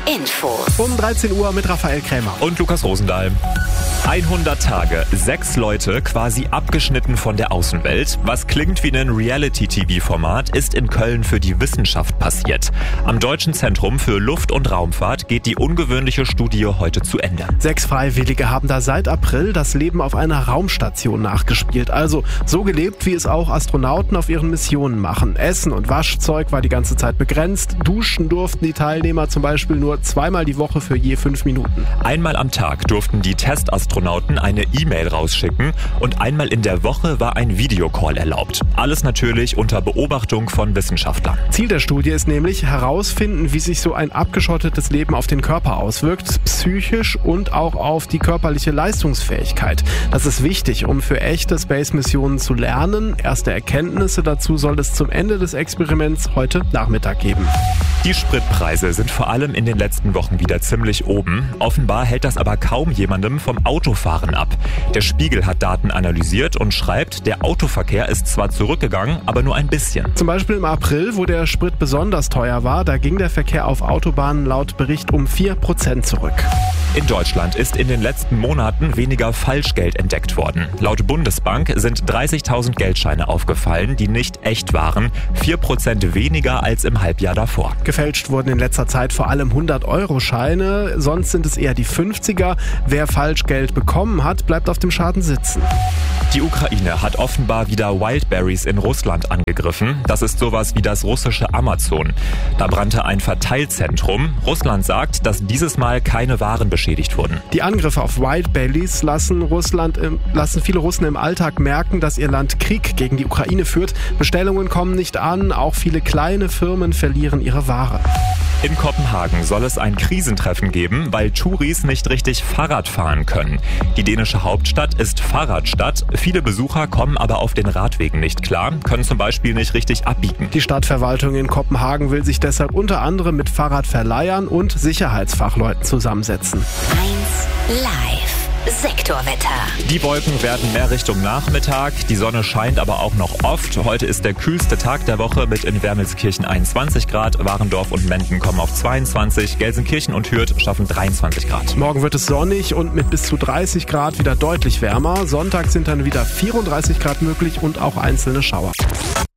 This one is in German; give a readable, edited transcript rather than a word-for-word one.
Info. Um 13 Uhr mit Raphael Krämer. Und Lukas Rosendahl. 100 Tage, 6 Leute quasi abgeschnitten von der Außenwelt. Was klingt wie ein Reality-TV-Format, ist in Köln für die Wissenschaft passiert. Am Deutschen Zentrum für Luft- und Raumfahrt geht die ungewöhnliche Studie heute zu Ende. 6 Freiwillige haben da seit April das Leben auf einer Raumstation nachgespielt. Also so gelebt, wie es auch Astronauten auf ihren Missionen machen. Essen und Waschzeug war die ganze Zeit begrenzt. Duschen durften die Teilnehmer zum Beispiel nur 2-mal die Woche für je 5 Minuten. Einmal am Tag durften die Testastronauten eine E-Mail rausschicken und einmal in der Woche war ein Videocall erlaubt. Alles natürlich unter Beobachtung von Wissenschaftlern. Ziel der Studie ist nämlich herausfinden, wie sich so ein abgeschottetes Leben auf den Körper auswirkt, psychisch und auch auf die körperliche Leistungsfähigkeit. Das ist wichtig, um für echte Space-Missionen zu lernen. Erste Erkenntnisse dazu soll es zum Ende des Experiments heute Nachmittag geben. Die Spritpreise sind vor allem in den letzten Wochen wieder ziemlich oben. Offenbar hält das aber kaum jemandem vom Autofahren ab. Der Spiegel hat Daten analysiert und schreibt, der Autoverkehr ist zwar zurückgegangen, aber nur ein bisschen. Zum Beispiel im April, wo der Sprit besonders teuer war, da ging der Verkehr auf Autobahnen laut Bericht um 4% zurück. In Deutschland ist in den letzten Monaten weniger Falschgeld entdeckt worden. Laut Bundesbank sind 30.000 Geldscheine aufgefallen, die nicht echt waren. 4% weniger als im Halbjahr davor. Gefälscht wurden in letzter Zeit vor allem 100-Euro-Scheine, sonst sind es eher die 50er. Wer Falschgeld bekommen hat, bleibt auf dem Schaden sitzen. Die Ukraine hat offenbar wieder Wildberries in Russland angegriffen. Das ist sowas wie das russische Amazon. Da brannte ein Verteilzentrum. Russland sagt, dass dieses Mal keine Waren beschädigt wurden. Die Angriffe auf Wildberries lassen viele Russen im Alltag merken, dass ihr Land Krieg gegen die Ukraine führt. Bestellungen kommen nicht an, auch viele kleine Firmen verlieren ihre Ware. In Kopenhagen soll es ein Krisentreffen geben, weil Touris nicht richtig Fahrrad fahren können. Die dänische Hauptstadt ist Fahrradstadt. Viele Besucher kommen aber auf den Radwegen nicht klar, können zum Beispiel nicht richtig abbiegen. Die Stadtverwaltung in Kopenhagen will sich deshalb unter anderem mit Fahrradverleihern und Sicherheitsfachleuten zusammensetzen. 1 Live. Sektorwetter. Die Wolken werden mehr Richtung Nachmittag, die Sonne scheint aber auch noch oft. Heute ist der kühlste Tag der Woche mit in Wermelskirchen 21 Grad, Warendorf und Menden kommen auf 22, Gelsenkirchen und Hürth schaffen 23 Grad. Morgen wird es sonnig und mit bis zu 30 Grad wieder deutlich wärmer. Sonntag sind dann wieder 34 Grad möglich und auch einzelne Schauer.